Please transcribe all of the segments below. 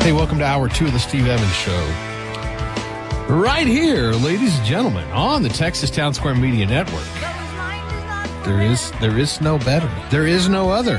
Hey, welcome to Hour 2 of the Steve Evans Show. Right here, ladies and gentlemen, on the Texas Town Square Media Network. There is no better. There is no other.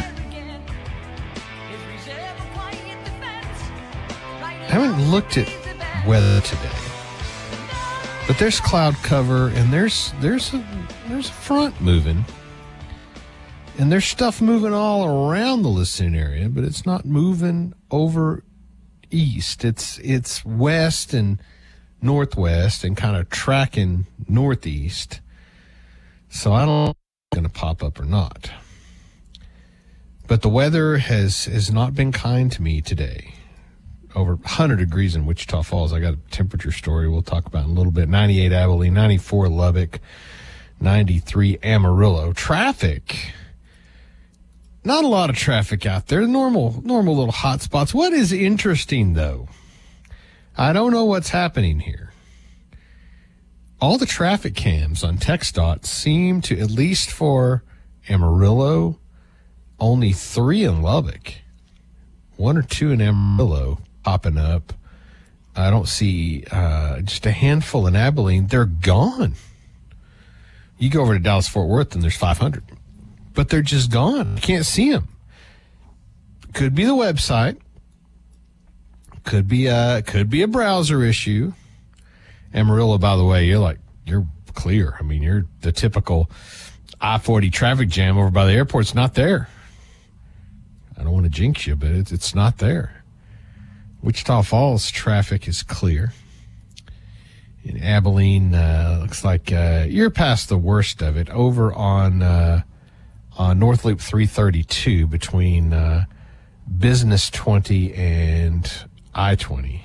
I haven't looked at weather today, but there's cloud cover and there's a front moving, and there's stuff moving all around the listening area, but it's not moving over east. It's west and northwest and kind of tracking northeast. So I don't know if it's going to pop up or not. But the weather has not been kind to me today. Over 100 degrees in Wichita Falls. I got a temperature story we'll talk about in a little bit. 98 Abilene, 94 Lubbock, 93 Amarillo. Traffic. Not a lot of traffic out there. Normal little hot spots. What is interesting, though, I don't know what's happening here. All the traffic cams on TxDOT seem to, at least for Amarillo, only 3 in Lubbock. 1 or 2 in Amarillo popping up. I don't see just a handful in Abilene. They're gone. You go over to Dallas-Fort Worth and there's 500. But they're just gone. You can't see them. Could be the website. Could be a browser issue. Amarillo, by the way, you're clear. I mean, you're the typical I-40 traffic jam over by the airport's not there. I don't want to jinx you, but it's not there. Wichita Falls traffic is clear. In Abilene, looks like you're past the worst of it. Over on North Loop 332 between Business 20 and I-20.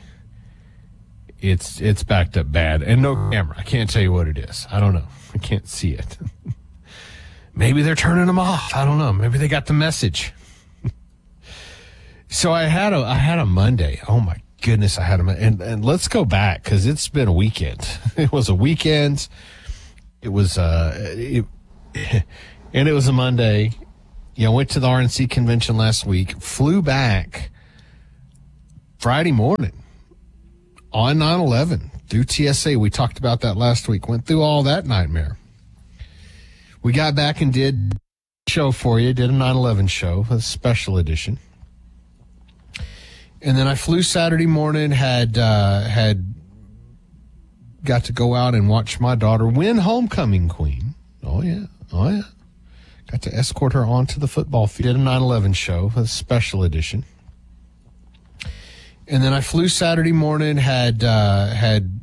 It's backed up bad. And no camera. I can't tell you what it is. I don't know. I can't see it. Maybe they're turning them off. I don't know. Maybe they got the message. So I had a Monday. Oh my goodness, I had a and let's go back because it's been a weekend. It was a weekend. It was and it was a Monday. You know, went to the RNC convention last week. Flew back Friday morning on 9/11 through TSA. We talked about that last week. Went through all that nightmare. We got back and did a show for you. Did a 9/11 show, a special edition. And then I flew Saturday morning, had got to go out and watch my daughter win homecoming queen. Oh, yeah. Got to escort her onto the football field. Did a 9/11 show, a special edition. And then I flew Saturday morning, had